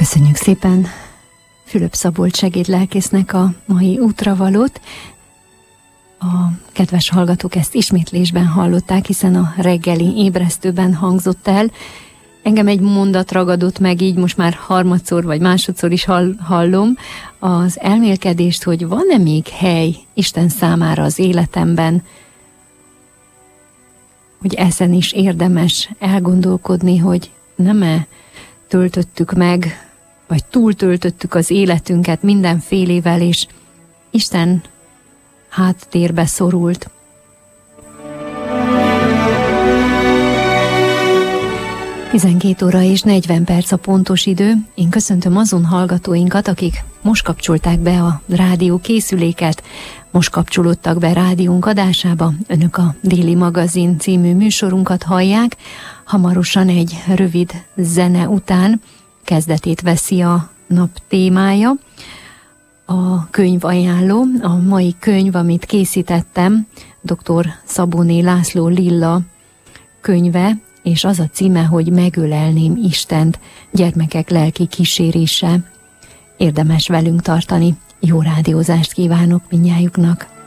Köszönjük szépen Fülöp Szabolcs segédlelkésznek a mai útravalót. A kedves hallgatók ezt ismétlésben hallották, hiszen a reggeli ébresztőben hangzott el. Engem egy mondat ragadott meg, így most már harmadszor vagy másodszor is hallom az elmélkedést, hogy van-e még hely Isten számára az életemben, hogy ezen is érdemes elgondolkodni, hogy nem-e töltöttük meg, vagy túltöltöttük az életünket mindenfélével, és Isten háttérbe szorult. Tizenkét óra és 40 perc a pontos idő. Én köszöntöm azon hallgatóinkat, akik most kapcsolták be a rádió készüléket, most kapcsolódtak be rádiónk adásába. Önök a Déli Magazin című műsorunkat hallják. Hamarosan egy rövid zene után kezdetét veszi a nap témája. A könyvajánló, a mai könyv, amit készítettem, dr. Szabóné László Lilla könyve, és az a címe, hogy Megölelném Istent, gyermekek lelki kísérése. Érdemes velünk tartani. Jó rádiózást kívánok mindnyájuknak!